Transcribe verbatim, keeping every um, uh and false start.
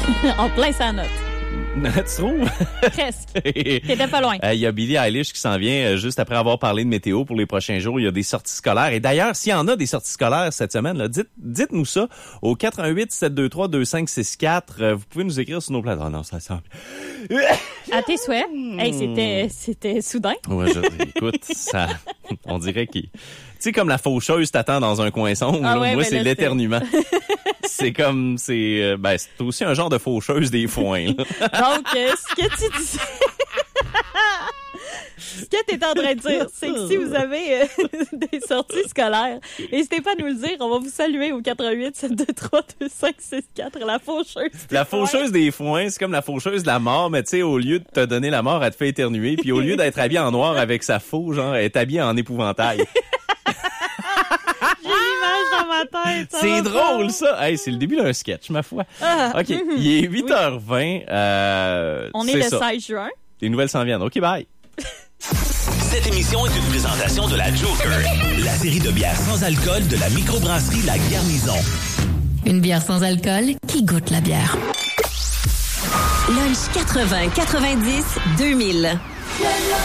En plein sa note. Tu trouves? Presque. T'étais pas loin. Il euh, y a Billie Eilish qui s'en vient euh, juste après avoir parlé de météo pour les prochains jours. Il y a des sorties scolaires. Et d'ailleurs, s'il y en a des sorties scolaires cette semaine, là, dites, dites-nous ça au quatre un huit, sept deux trois, deux cinq six quatre. Euh, vous pouvez nous écrire sur nos plateformes. Oh non, ça semble... À tes souhaits. Hey, c'était, c'était soudain. Ouais, je, écoute, ça, on dirait qu'il... Tu sais, comme la faucheuse t'attend dans un coin sombre. Ah là, ouais, moi, ben c'est là, l'éternuement. C'est comme, c'est, euh, ben, c'est aussi un genre de faucheuse des foins, là. Donc, euh, ce que tu disais, ce que tu es en train de dire, c'est que si vous avez euh, des sorties scolaires, n'hésitez pas à nous le dire. On va vous saluer au quatre un huit, sept deux trois, deux cinq six quatre, la faucheuse. La faucheuse des foins, c'est comme la faucheuse de la mort, mais tu sais, au lieu de te donner la mort, elle te fait éternuer, puis au lieu d'être habillée en noir avec sa faux, genre, elle est habillée en épouvantail. J'ai l'image dans ma tête. Ça C'est va drôle, pas. ça. Hey, c'est le début d'un sketch, ma foi. Ah, OK, mm-hmm. il est huit heures vingt. Euh, On est, c'est le ça. seize juin. Les nouvelles s'en viennent. OK, bye. Cette émission est une présentation de la Joker, la série de bières sans alcool de la microbrasserie La Garnison. Une bière sans alcool qui goûte la bière. Lunch quatre-vingts quatre-vingt-dix deux mille.